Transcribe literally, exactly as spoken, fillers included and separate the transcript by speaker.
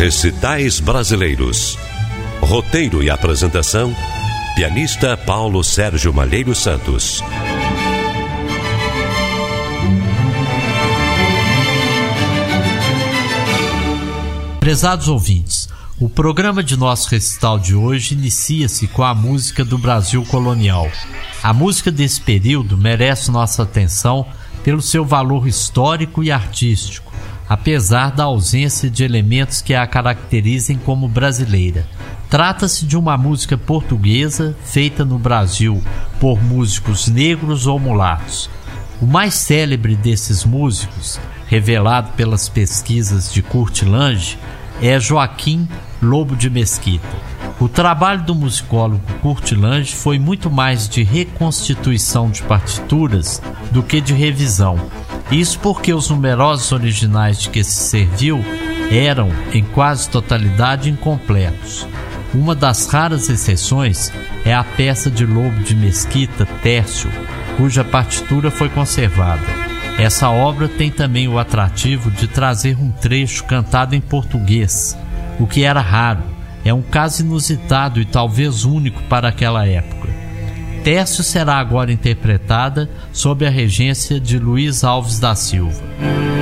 Speaker 1: Recitais Brasileiros. Roteiro e apresentação, pianista Paulo Sérgio Malheiro Santos.
Speaker 2: Prezados ouvintes, o programa de nosso recital de hoje inicia-se com a música do Brasil colonial. A música desse período merece nossa atenção pelo seu valor histórico e artístico, apesar da ausência de elementos que a caracterizem como brasileira. Trata-se de uma música portuguesa feita no Brasil por músicos negros ou mulatos. O mais célebre desses músicos, revelado pelas pesquisas de Kurt Lange, é Joaquim Lobo de Mesquita. O trabalho do musicólogo Kurt Lange foi muito mais de reconstituição de partituras do que de revisão. Isso porque os numerosos originais de que se serviu eram, em quase totalidade, incompletos. Uma das raras exceções é a peça de Lobo de Mesquita, Tércio, cuja partitura foi conservada. Essa obra tem também o atrativo de trazer um trecho cantado em português, o que era raro. É um caso inusitado e talvez único para aquela época. Tércio será agora interpretada sob a regência de Luiz Alves da Silva.